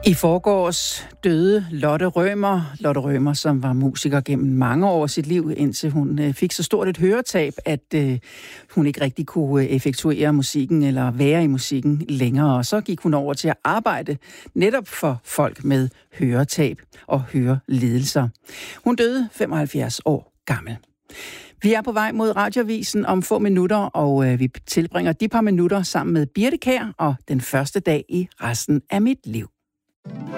I forgårs døde Lotte Rømer, som var musiker gennem mange år af sit liv, indtil hun fik så stort et høretab, at hun ikke rigtig kunne effektuere musikken eller være i musikken længere. Og så gik hun over til at arbejde netop for folk med høretab og hørelidelser. Hun døde 75 år gammel. Vi er på vej mod Radioavisen om få minutter, og vi tilbringer de par minutter sammen med Birthe Kjær og den første dag i resten af mit liv.